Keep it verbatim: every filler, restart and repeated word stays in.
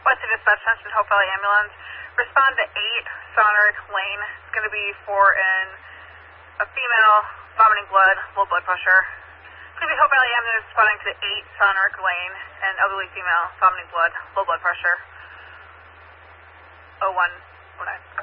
Western Dispatch, Huntington Hope Valley Ambulance. Respond to eight Soneric Lane. It's going to be for an, a female, vomiting blood, low blood pressure. It's going to be Hope Valley Ambulance responding to eight Soneric Lane, an elderly female, vomiting blood, low blood pressure. oh one oh nine.